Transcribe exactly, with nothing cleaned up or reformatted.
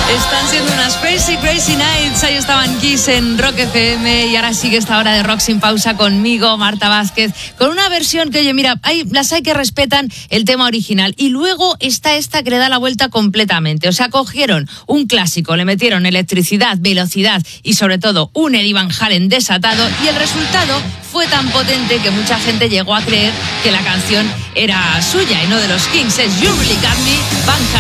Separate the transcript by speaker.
Speaker 1: Están siendo unas crazy, crazy nights. Ahí estaban Kiss en Rock F M y ahora sigue esta hora de Rock Sin Pausa conmigo, Marta Vázquez, con una versión que, oye, mira, hay, las hay que respetan el tema original y luego está esta que le da la vuelta completamente. O sea, cogieron un clásico, le metieron electricidad, velocidad y sobre todo un Eddie Van Halen desatado y el resultado fue tan potente que mucha gente llegó a creer que la canción era suya y no de los Kings. Es You Really Got Me, Van Halen.